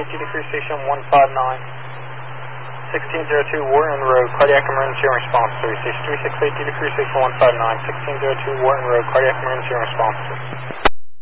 safety to crew station 159. 1602 Wharton Road, cardiac emergency response service. Station 36 safety to crew station 159. 1602 Wharton Road, cardiac emergency response service.